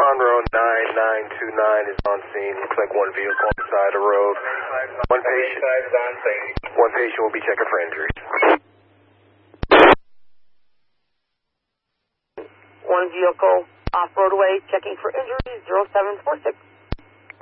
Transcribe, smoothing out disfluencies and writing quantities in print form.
Monroe 9929 is on scene. Looks like one vehicle on the side of the road. One patient will be checking for injuries. One vehicle off roadway checking for injuries, 0746.